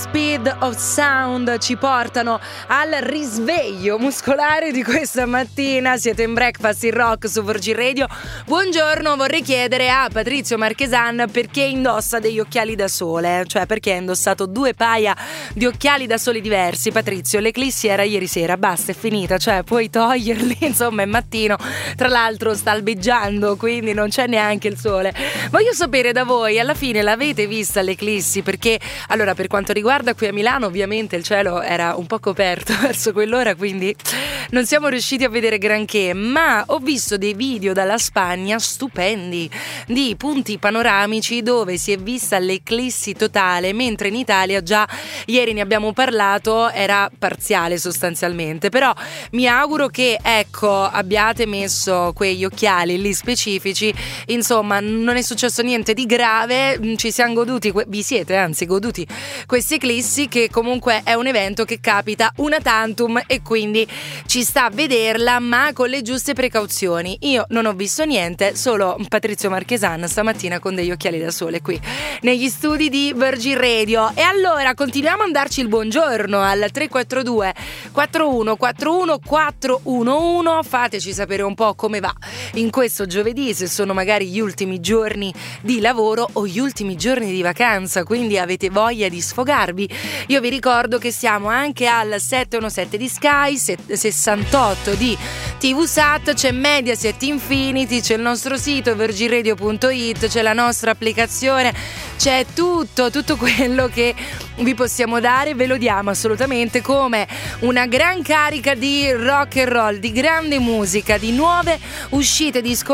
Speed of Sound ci portano al risveglio muscolare di questa mattina. Siete in Breakfast in Rock su Virgin Radio. Buongiorno, vorrei chiedere a Patrizio Marchesan perché indossa degli occhiali da sole, cioè perché ha indossato 2 paia di occhiali da sole diversi. Patrizio, l'eclissi era ieri sera, basta, è finita, cioè puoi toglierli, insomma è mattino, tra l'altro sta albeggiando, quindi non c'è neanche il sole. Voglio sapere da voi, alla fine l'avete vista l'eclissi? Perché allora, per quanto riguarda qui a Milano, ovviamente il cielo era un po' coperto verso quell'ora, quindi non siamo riusciti a vedere granché, ma ho visto dei video dalla Spagna stupendi di punti panoramici dove si è vista l'eclissi totale, mentre in Italia già ieri ne abbiamo parlato, era parziale sostanzialmente. Però mi auguro che, ecco, abbiate messo quegli occhiali lì specifici, insomma non è successo niente di grave, ci siamo goduti, vi siete anzi goduti questi eclissi, che comunque è un evento che capita una tantum e quindi ci sta a vederla, ma con le giuste precauzioni. Io non ho visto niente, solo Patrizio Marchesan stamattina con degli occhiali da sole qui negli studi di Virgin Radio. E allora continuiamo a darci il buongiorno al 342 4141 411. Fateci sapere un po' come va in questo giovedì, se sono magari gli ultimi giorni di lavoro o gli ultimi giorni di vacanza, quindi avete voglia di sfogarvi. Io vi ricordo che siamo anche al 717 di Sky, 68 di TVSAT, c'è Mediaset Infinity, c'è il nostro sito virginradio.it, c'è la nostra applicazione, c'è tutto quello che vi possiamo dare, ve lo diamo assolutamente come una gran carica di rock and roll, di grande musica, di nuove uscite discografiche